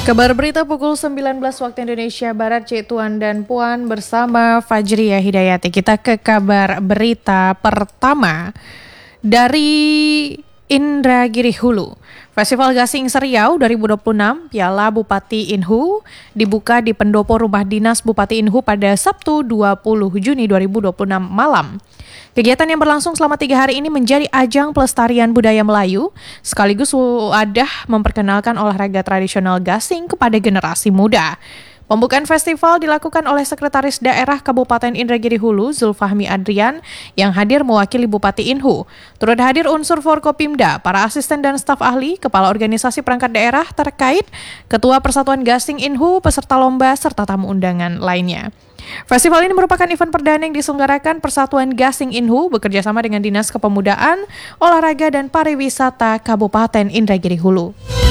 Kabar berita pukul 19 waktu Indonesia Barat, Cik Tuan dan Puan bersama Fajriya Hidayati. Kita ke kabar berita pertama dari Indragiri Hulu. Festival Gasing Seriau 2026 Piala Bupati Inhu dibuka di pendopo rumah dinas Bupati Inhu pada Sabtu 20 Juni 2026 malam. Kegiatan yang berlangsung selama 3 hari ini menjadi ajang pelestarian budaya Melayu, sekaligus wadah memperkenalkan olahraga tradisional gasing kepada generasi muda. Pembukaan festival dilakukan oleh Sekretaris Daerah Kabupaten Indragiri Hulu, Zulfahmi Adrian, yang hadir mewakili Bupati Inhu. Turut hadir unsur Forkopimda, para asisten dan staf ahli, kepala organisasi perangkat daerah terkait, Ketua Persatuan Gasing Inhu, peserta lomba, serta tamu undangan lainnya. Festival ini merupakan event perdana yang diselenggarakan Persatuan Gasing Inhu bekerjasama dengan Dinas Kepemudaan, Olahraga dan Pariwisata Kabupaten Indragiri Hulu.